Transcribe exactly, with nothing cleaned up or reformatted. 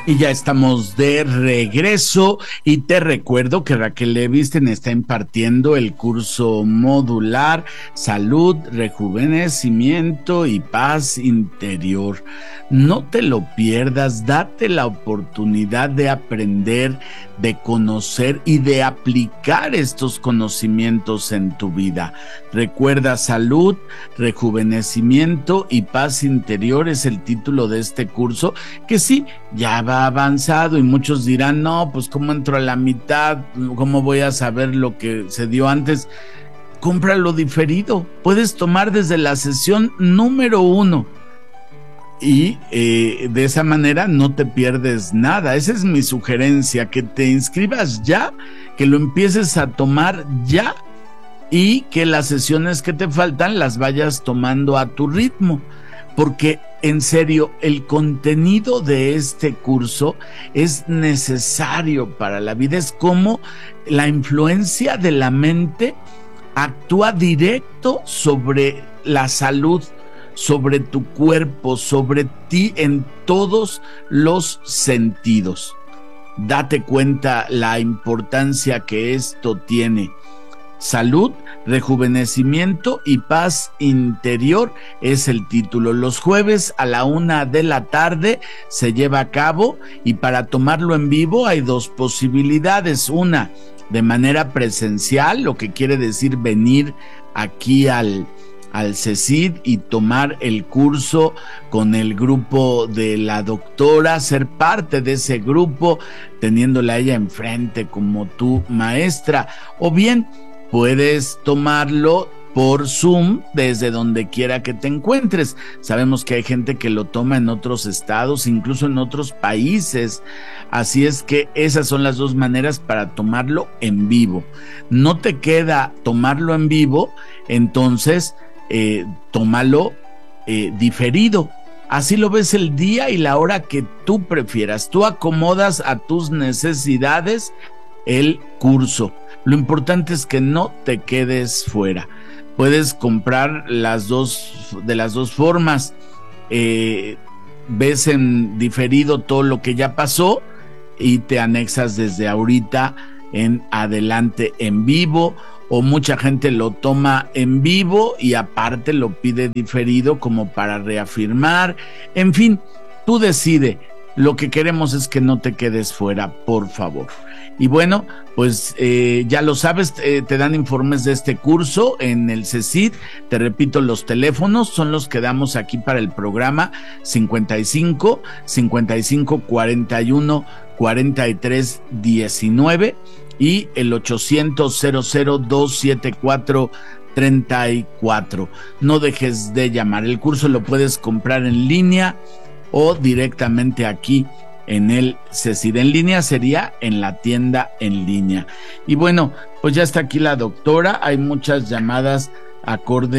Y ya estamos de regreso y te recuerdo que Raquel Levisten está impartiendo el curso modular Salud, Rejuvenecimiento y Paz Interior. No te lo pierdas, date la oportunidad de aprender, de conocer y de aplicar estos conocimientos en tu vida. Recuerda, Salud, Rejuvenecimiento y Paz Interior es el título de este curso, que sí, ya va avanzado y muchos dirán, no, pues cómo entro a la mitad, cómo voy a saber lo que se dio antes. Cómpralo diferido, puedes tomar desde la sesión número uno y eh, de esa manera no te pierdes nada. Esa es mi sugerencia, que te inscribas ya, que lo empieces a tomar ya y que las sesiones que te faltan las vayas tomando a tu ritmo, porque en serio, el contenido de este curso es necesario para la vida. Es como la influencia de la mente actúa directo sobre la salud, sobre tu cuerpo, sobre ti en todos los sentidos. Date cuenta la importancia que esto tiene. Salud, Rejuvenecimiento y Paz Interior es el título. Los jueves a la una de la tarde se lleva a cabo, y para tomarlo en vivo hay dos posibilidades. Una, de manera presencial, lo que quiere decir venir aquí al, al CECID y tomar el curso con el grupo de la doctora, ser parte de ese grupo, teniéndola a ella enfrente como tu maestra. O bien, puedes tomarlo por Zoom desde donde quiera que te encuentres. Sabemos que hay gente que lo toma en otros estados, incluso en otros países. Así es que esas son las dos maneras para tomarlo en vivo. No te queda tomarlo en vivo, entonces eh, tómalo eh, diferido. Así lo ves el día y la hora que tú prefieras. Tú acomodas a tus necesidades el curso. Lo importante es que no te quedes fuera. Puedes comprar las dos, de las dos formas. Eh, ves en diferido todo lo que ya pasó y te anexas desde ahorita en adelante en vivo, o mucha gente lo toma en vivo y aparte lo pide diferido como para reafirmar. En fin, tú decide. Lo que queremos es que no te quedes fuera, por favor. Y bueno, pues eh, ya lo sabes, eh, te dan informes de este curso en el CECID. Te repito, los teléfonos son los que damos aquí para el programa: cincuenta y cinco, cincuenta y cinco, cuarenta y uno, cuarenta y tres, diecinueve y el ochocientos, cero cero, doscientos setenta y cuatro, treinta y cuatro. No dejes de llamar. El curso lo puedes comprar en línea o directamente aquí en el CECID. En línea sería en la tienda en línea. Y bueno, pues ya está aquí la doctora. Hay muchas llamadas acorde